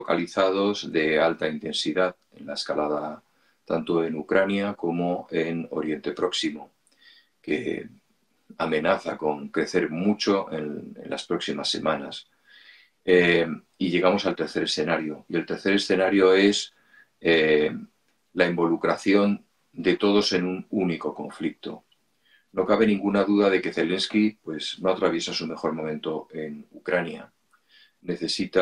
localizados de alta intensidad en la escalada tanto en Ucrania como en Oriente Próximo, que amenaza con crecer mucho en las próximas semanas. Y llegamos al tercer escenario. Y el tercer escenario es la involucración de todos en un único conflicto. No cabe ninguna duda de que Zelensky pues, no atraviesa su mejor momento en Ucrania. Necesita